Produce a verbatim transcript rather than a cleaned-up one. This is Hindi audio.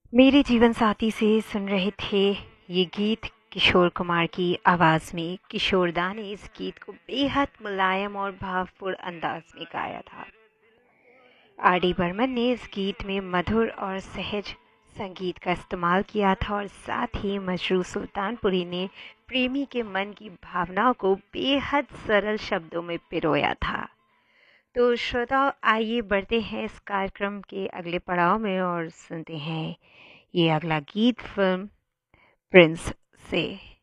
मेरे जीवन साथी से सुन रहे थे ये गीत किशोर कुमार की आवाज़ में। किशोरदा ने इस गीत को बेहद मुलायम और भावपूर्ण अंदाज में गाया था। आर डी बर्मन ने इस गीत में मधुर और सहज संगीत का इस्तेमाल किया था और साथ ही मजरू सुल्तानपुरी ने प्रेमी के मन की भावनाओं को बेहद सरल शब्दों में पिरोया था। तो श्रोताओ, आइए बढ़ते हैं इस कार्यक्रम के अगले पड़ाव में और सुनते हैं ये अगला गीत फिल्म प्रिंस से।